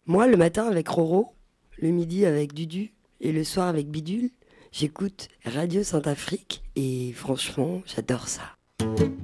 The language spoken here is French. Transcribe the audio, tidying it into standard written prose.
Moi, le matin avec Roro, le midi avec Dudu et le soir avec Bidule, j'écoute Radio Saint-Afrique et franchement, j'adore ça.